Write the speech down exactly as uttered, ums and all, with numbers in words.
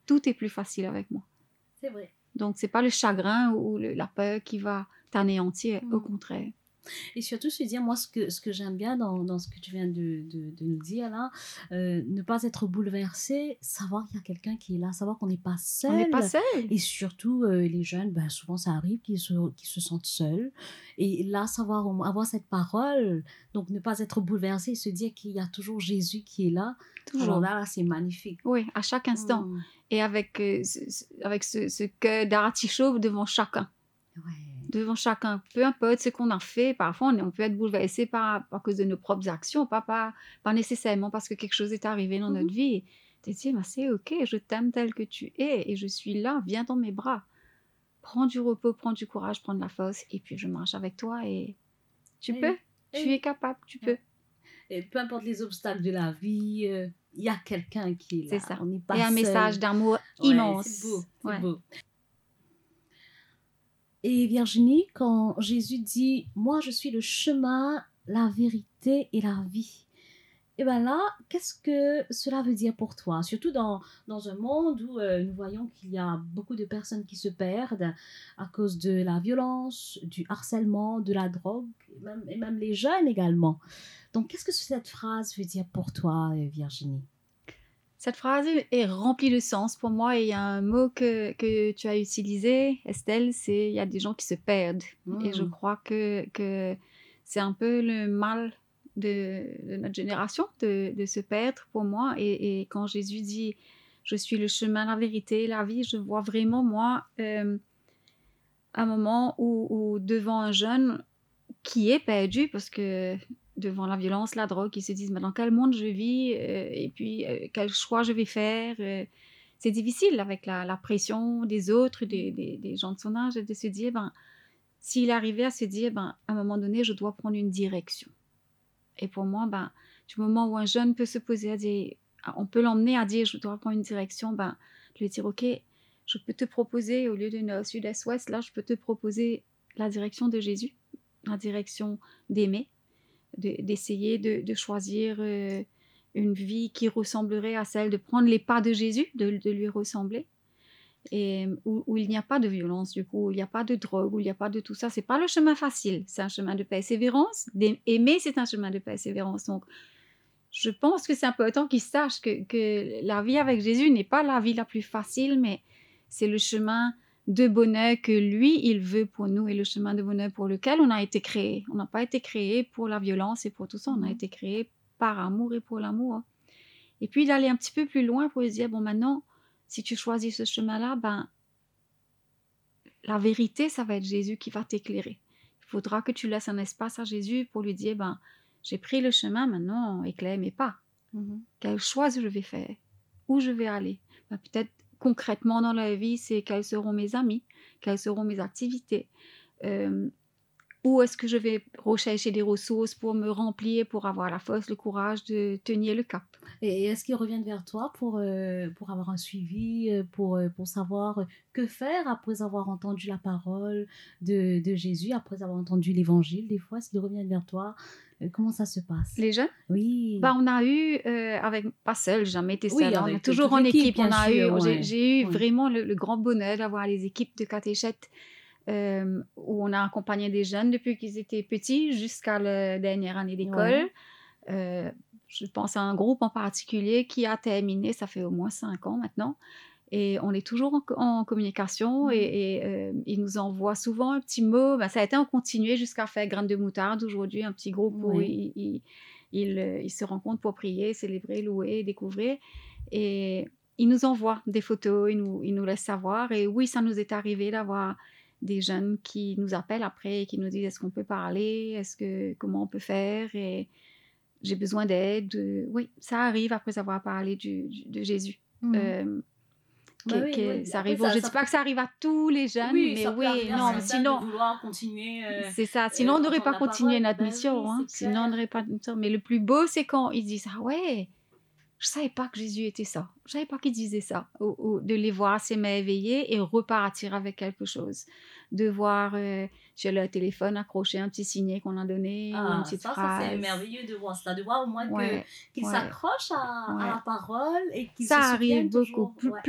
tout est plus facile avec moi. C'est vrai. Donc, c'est pas le chagrin ou le, la peur qui va t'anéantir, mmh. au contraire. Et surtout se dire, moi, ce que, ce que j'aime bien dans, dans ce que tu viens de, de, de nous dire là, euh, ne pas être bouleversé, savoir qu'il y a quelqu'un qui est là, savoir qu'on n'est pas seul. On n'est pas seul. Et surtout, euh, les jeunes, ben, souvent ça arrive qu'ils se, qu'ils se sentent seuls. Et là, savoir avoir cette parole, donc ne pas être bouleversé, se dire qu'il y a toujours Jésus qui est là. Toujours. Alors là, là c'est magnifique. Oui, à chaque instant. Mmh. Et avec, euh, ce, avec ce, ce cœur d'artichaut devant chacun. Ouais. Devant chacun, peu importe ce qu'on a fait, parfois on, on peut être bouleversé par, à cause de nos propres actions, pas, pas, pas nécessairement parce que quelque chose est arrivé dans mm-hmm. notre vie. Tu te dis, mais c'est ok, je t'aime tel que tu es et je suis là, viens dans mes bras. Prends du repos, prends du courage, prends de la force et puis je marche avec toi et tu et peux, et tu es capable, tu peux. Et peu importe les obstacles de la vie, il euh, y a quelqu'un qui est là. C'est ça. On n'est pas et un seul. Message d'amour ouais, immense. C'est beau, c'est ouais. beau. Et Virginie, quand Jésus dit « Moi, je suis le chemin, la vérité et la vie », et bien là, qu'est-ce que cela veut dire pour toi? Surtout dans, dans un monde où euh, nous voyons qu'il y a beaucoup de personnes qui se perdent à cause de la violence, du harcèlement, de la drogue, et même, et même les jeunes également. Donc, qu'est-ce que cette phrase veut dire pour toi, Virginie? Cette phrase est remplie de sens pour moi et il y a un mot que, que tu as utilisé, Estelle, c'est il y a des gens qui se perdent. Mmh. Et je crois que, que c'est un peu le mal de, de notre génération de, de se perdre pour moi. Et, et quand Jésus dit « Je suis le chemin, la vérité, la vie », je vois vraiment, moi, euh, un moment où, où devant un jeune qui est perdu parce que... devant la violence, la drogue, ils se disent mais dans quel monde je vis euh, et puis euh, quel choix je vais faire. Euh, c'est difficile avec la, la pression des autres, des, des, des gens de son âge, de se dire ben, s'il arrivait à se dire ben, à un moment donné, je dois prendre une direction. Et pour moi, ben, du moment où un jeune peut se poser à dire, on peut l'emmener à dire je dois prendre une direction, ben, je lui dire ok, je peux te proposer au lieu de nord, sud, est, ouest, là, je peux te proposer la direction de Jésus, la direction d'aimer. De, d'essayer de, de choisir euh, une vie qui ressemblerait à celle de prendre les pas de Jésus, de, de lui ressembler, et où, où il n'y a pas de violence, du coup, où il n'y a pas de drogue, où il n'y a pas de tout ça. C'est pas le chemin facile, c'est un chemin de persévérance. Aimer, c'est un chemin de persévérance. Donc, je pense que c'est important qu'ils sachent que, que la vie avec Jésus n'est pas la vie la plus facile, mais c'est le chemin de bonheur que lui, il veut pour nous et le chemin de bonheur pour lequel on a été créé. On n'a pas été créé pour la violence et pour tout ça, on a été créé par amour et pour l'amour. Et puis d'aller un petit peu plus loin pour se dire, bon maintenant, si tu choisis ce chemin-là, ben, la vérité, ça va être Jésus qui va t'éclairer. Il faudra que tu laisses un espace à Jésus pour lui dire, ben, j'ai pris le chemin, maintenant, éclaire mes pas. Mm-hmm. Quel choix je vais faire? Où je vais aller? Ben, peut-être concrètement dans la vie, c'est quels seront mes amis, quelles seront mes activités, euh, où est-ce que je vais rechercher des ressources pour me remplir, pour avoir la force, le courage de tenir le cap. Et est-ce qu'ils reviennent vers toi pour, euh, pour avoir un suivi, pour, pour savoir que faire après avoir entendu la parole de, de Jésus, après avoir entendu l'évangile, des fois, est-ce qu'ils reviennent vers toi? Comment ça se passe? Les jeunes? Oui. Bah, on a eu, euh, avec, pas seul, jamais été seul, oui, on a toujours en équipe. On a sûr, eu, ouais. j'ai, j'ai eu ouais. vraiment le, le grand bonheur d'avoir les équipes de catéchètes euh, où on a accompagné des jeunes depuis qu'ils étaient petits jusqu'à la dernière année d'école. Ouais. Euh, je pense à un groupe en particulier qui a terminé, ça fait au moins cinq ans maintenant. Et on est toujours en, en communication mmh. et, et euh, ils nous envoient souvent un petit mot. Ben, ça a été en continué jusqu'à faire Graines de moutarde aujourd'hui, un petit groupe oui. où ils, ils, ils, ils se rencontrent pour prier, célébrer, louer, découvrir. Et ils nous envoient des photos, ils nous, ils nous laissent savoir. Et oui, ça nous est arrivé d'avoir des jeunes qui nous appellent après et qui nous disent est-ce qu'on peut parler, est-ce que, comment on peut faire et j'ai besoin d'aide. Oui, ça arrive après avoir parlé du, du, de Jésus. Mmh. Euh, Bah oui, que oui. ça arrive. Bon, ça, je ne dis pas que ça arrive à tous les jeunes, oui, mais ça oui, non, sinon, de vouloir continuer. Euh, c'est ça. Sinon, on n'aurait pas continué parole, notre bah mission. Oui, hein. Sinon, on n'aurait pas. Mais le plus beau, c'est quand ils disent ah ouais, je savais pas que Jésus était ça. Je savais pas qu'il disait ça. Ou, ou de les voir s'émerveiller et repartir avec quelque chose. De voir euh, sur leur téléphone accrocher un petit signet qu'on a donné ah, ou une petite ça, phrase. Ça, c'est merveilleux de voir cela, de voir au moins ouais, que, qu'ils ouais, s'accrochent à, ouais. à la parole et qu'ils ça se arrive souviennent beaucoup. toujours. Plus, ouais.